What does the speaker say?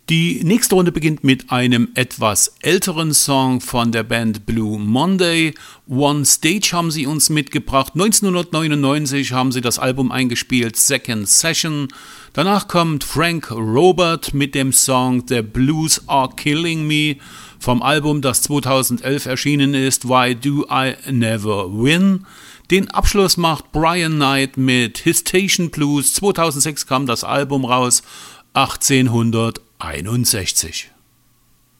Die nächste Runde beginnt mit einem etwas älteren Song von der Band Blue Monday. One Stage haben sie uns mitgebracht. 1999 haben sie das Album eingespielt, Second Session. Danach kommt Frank Robert mit dem Song The Blues Are Killing Me vom Album, das 2011 erschienen ist, Why Do I Never Win? Den Abschluss macht Brian Knight mit His Station Blues. 2006 kam das Album raus, 1861.